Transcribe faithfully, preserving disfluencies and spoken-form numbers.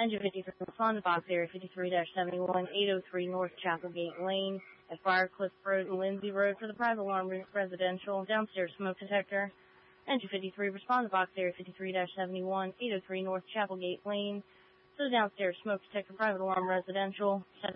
Engine fifty-three, respond to box area fifty-three seventy-one, eight oh three North Chapelgate Lane at Firecliff Road and Lindsay Road for the private alarm residential downstairs smoke detector. Engine fifty-three, respond to box area fifty-three seventy-one, eight oh three North Chapelgate Lane for the downstairs smoke detector private alarm residential.